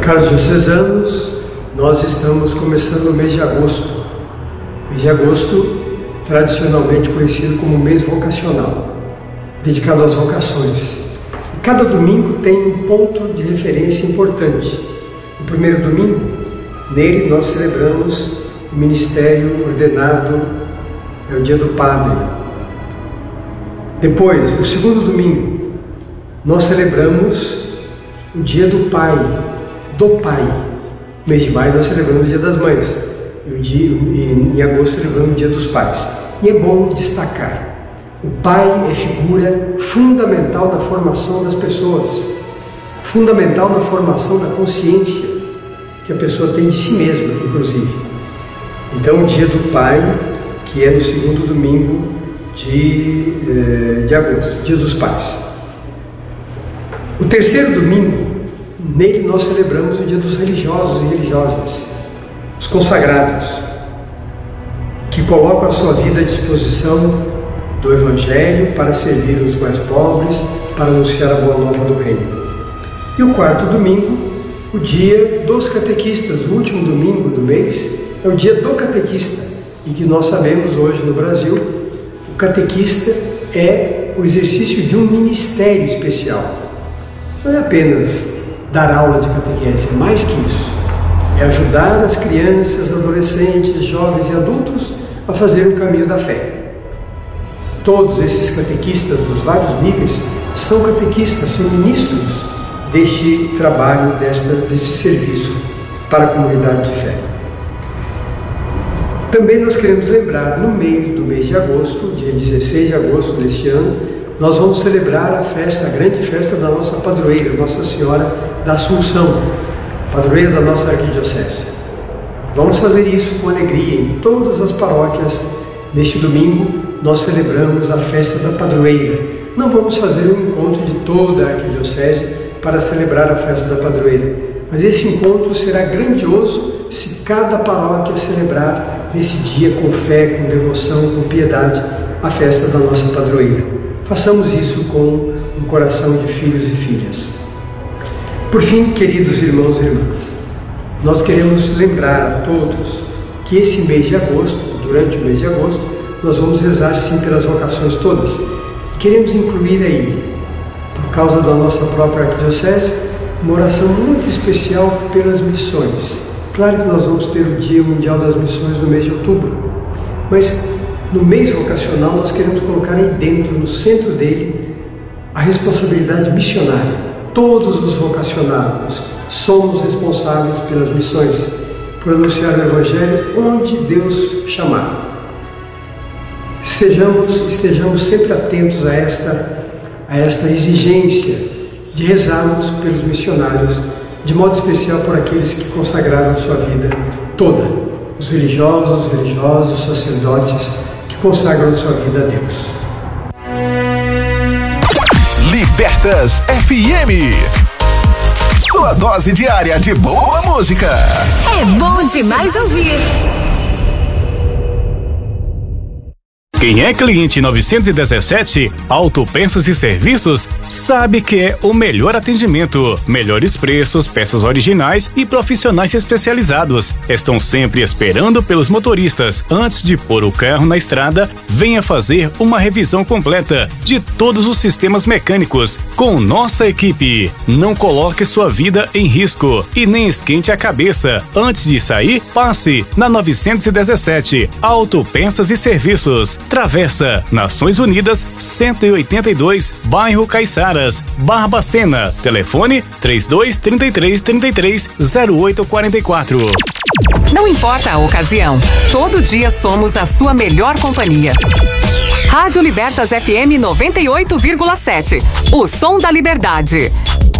Caros diocesanos, nós estamos começando o mês de agosto. Mês de agosto, tradicionalmente conhecido como mês vocacional, dedicado às vocações. E cada domingo tem um ponto de referência importante. O primeiro domingo, nele nós celebramos o ministério ordenado, é o dia do Padre. Depois, o segundo domingo, nós celebramos o dia do Pai. No mês de maio nós celebramos o dia das Mães. E em agosto celebramos o dia dos Pais. E é bom destacar, o pai é figura fundamental na formação das pessoas, fundamental na formação da consciência que a pessoa tem de si mesma, inclusive. Então o dia do pai, que é no segundo domingo de agosto, dia dos Pais. O terceiro domingo, nele nós celebramos o dia dos religiosos e religiosas, os consagrados, que colocam a sua vida à disposição do Evangelho para servir os mais pobres, para anunciar a boa nova do reino. E o quarto domingo, o dia dos catequistas, o último domingo do mês, é o dia do catequista, e que nós sabemos hoje no Brasil, o catequista é o exercício de um ministério especial. Não é apenas dar aula de catequese, é mais que isso. É ajudar as crianças, adolescentes, jovens e adultos a fazer o caminho da fé. Todos esses catequistas dos vários níveis são catequistas, são ministros deste trabalho, desse serviço para a comunidade de fé. Também nós queremos lembrar, no meio do mês de agosto, dia 16 de agosto deste ano, nós vamos celebrar a grande festa da nossa padroeira, Nossa Senhora da Assunção, padroeira da nossa arquidiocese. Vamos fazer isso com alegria em todas as paróquias. Neste domingo nós celebramos a festa da padroeira. Não vamos fazer um encontro de toda a arquidiocese para celebrar a festa da padroeira, mas esse encontro será grandioso se cada paróquia celebrar nesse dia com fé, com devoção, com piedade, a festa da nossa padroeira. Façamos isso com um coração de filhos e filhas. Por fim, queridos irmãos e irmãs, nós queremos lembrar a todos que esse mês de agosto, durante o mês de agosto, nós vamos rezar sim pelas vocações todas. E queremos incluir aí, por causa da nossa própria arquidiocese, uma oração muito especial pelas missões. Claro que nós vamos ter o Dia Mundial das Missões no mês de outubro, mas no mês vocacional nós queremos colocar aí dentro, no centro dele, a responsabilidade missionária. Todos os vocacionados somos responsáveis pelas missões, por anunciar o Evangelho onde Deus chamar. Estejamos sempre atentos a esta exigência de rezarmos pelos missionários, de modo especial por aqueles que consagraram a sua vida toda, os religiosos, os sacerdotes que consagram a sua vida a Deus. Libertas FM, sua dose diária de boa música. É bom demais ouvir. Quem é cliente 917, Autopeças e Serviços, sabe que é o melhor atendimento, melhores preços, peças originais e profissionais especializados. Estão sempre esperando pelos motoristas. Antes de pôr o carro na estrada, venha fazer uma revisão completa de todos os sistemas mecânicos com nossa equipe. Não coloque sua vida em risco e nem esquente a cabeça. Antes de sair, passe na 917, Autopeças e Serviços. Travessa Nações Unidas 182, bairro Caiçaras, Barbacena. Telefone 3233-0844. Não importa a ocasião, todo dia somos a sua melhor companhia. Rádio Libertas FM 98,7. O som da liberdade.